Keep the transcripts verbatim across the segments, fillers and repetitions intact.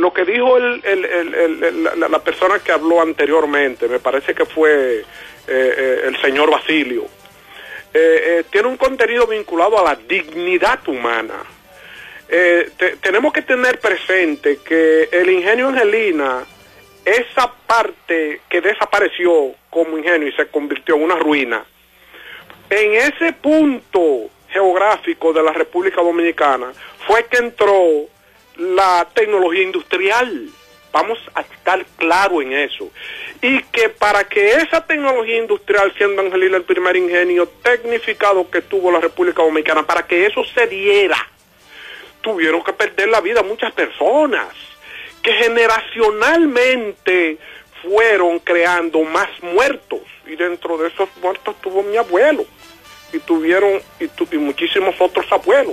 lo que dijo el, el, el, el, el, la, la persona que habló anteriormente, me parece que fue eh, eh, el señor Basilio, eh, eh, tiene un contenido vinculado a la dignidad humana. Eh, te, tenemos que tener presente que el Ingenio Angelina, esa parte que desapareció como ingenio y se convirtió en una ruina, en ese punto geográfico de la República Dominicana fue que entró la tecnología industrial. Vamos a estar claro en eso. Y que para que esa tecnología industrial, siendo Angelina el primer ingenio tecnificado que tuvo la República Dominicana, para que eso se diera, tuvieron que perder la vida muchas personas que generacionalmente fueron creando más muertos, y dentro de esos muertos tuvo mi abuelo, y tuvieron y, tu, y muchísimos otros abuelos,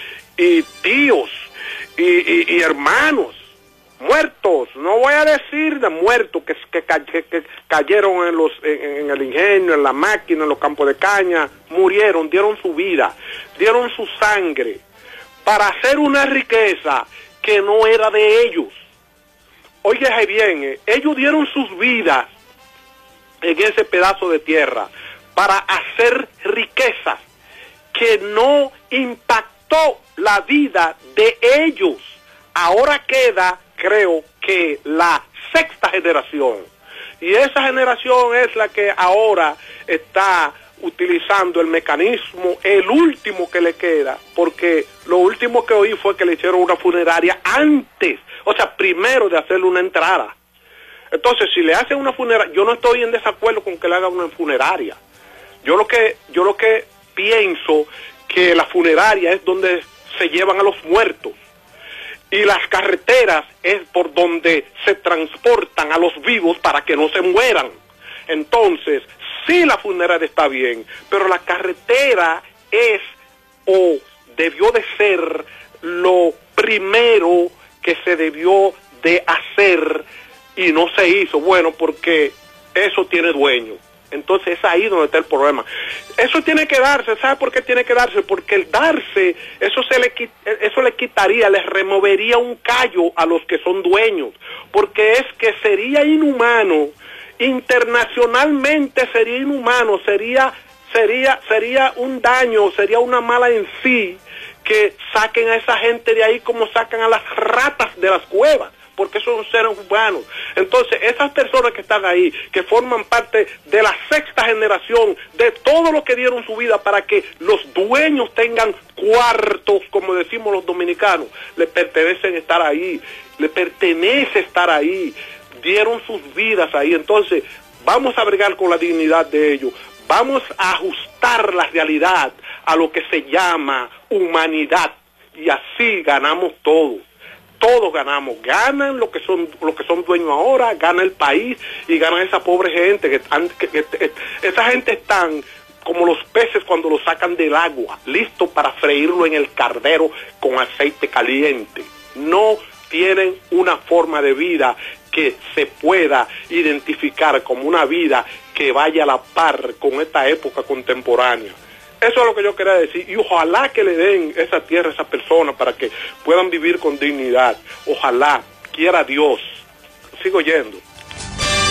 y tíos, y, y, y hermanos, muertos, no voy a decir de muertos, que, que, que, que cayeron en, los, en, en el ingenio, en la máquina, en los campos de caña, murieron, dieron su vida, dieron su sangre, para hacer una riqueza que no era de ellos. Óyese bien, eh, ellos dieron sus vidas en ese pedazo de tierra para hacer riquezas que no impactó la vida de ellos. Ahora queda, creo que, la sexta generación. Y esa generación es la que ahora está utilizando el mecanismo, el último que le queda, porque lo último que oí fue que le hicieron una funeraria antes, o sea, primero de hacerle una entrada. Entonces, si le hacen una funeraria, yo no estoy en desacuerdo con que le hagan una funeraria. Yo lo que, yo lo que pienso que la funeraria es donde se llevan a los muertos, y las carreteras es por donde se transportan a los vivos para que no se mueran. Entonces, sí, la funeraria está bien, pero la carretera es o debió de ser lo primero que se debió de hacer y no se hizo. Bueno, porque eso tiene dueño. Entonces es ahí donde está el problema. Eso tiene que darse. ¿Sabe por qué tiene que darse? Porque el darse, eso se le eso le quitaría, les removería un callo a los que son dueños, porque es que sería inhumano, internacionalmente sería inhumano, sería sería sería un daño, sería una mala en sí que saquen a esa gente de ahí como sacan a las ratas de las cuevas, porque son seres humanos. Entonces, esas personas que están ahí, que forman parte de la sexta generación, de todo lo que dieron su vida para que los dueños tengan cuartos, como decimos los dominicanos, le pertenecen estar ahí, le pertenece estar ahí, dieron sus vidas ahí. Entonces, vamos a bregar con la dignidad de ellos, vamos a ajustar la realidad a lo que se llama humanidad, y así ganamos todos. Todos ganamos, ganan los que son los que son dueños ahora, gana el país y gana esa pobre gente que, que, que, que esa gente están como los peces cuando los sacan del agua, listos para freírlo en el cardero con aceite caliente. No tienen una forma de vida que se pueda identificar como una vida que vaya a la par con esta época contemporánea. Eso es lo que yo quería decir, y ojalá que le den esa tierra a esas personas para que puedan vivir con dignidad. Ojalá, quiera Dios. Sigo yendo.